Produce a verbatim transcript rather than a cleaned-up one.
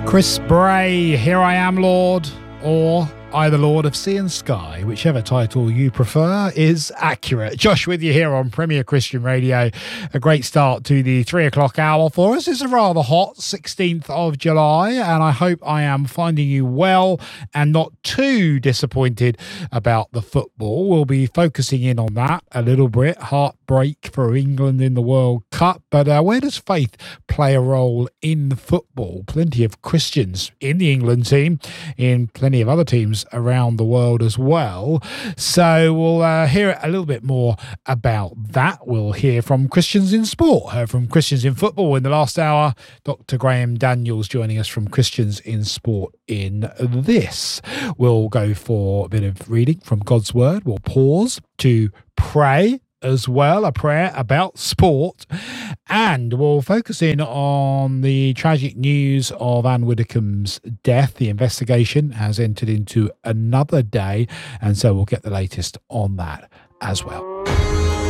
Chris Bray, Here I Am, Lord, or I, the Lord of Sea and Sky, whichever title you prefer is accurate. Josh with you here on Premier Christian Radio. A great start to the three o'clock hour for us. It's a rather hot sixteenth of July, and I hope I am finding you well and not too disappointed about the football. We'll be focusing in on that a little bit. Heartbreak for England in the World Cup, but uh, where does faith play a role in football? Plenty of Christians in the England team, in plenty of other teams around the world as well. So we'll uh, hear a little bit more about that. We'll hear from Christians in Sport, heard from Christians in Football in the last hour. Doctor Graham Daniels joining us from Christians in Sport in this. We'll go for a bit of reading from God's Word. We'll pause to pray as well, a prayer about sport, and we'll focus in on the tragic news of Anne Widdecombe's death. The investigation has entered into another day, and so we'll get the latest on that as well.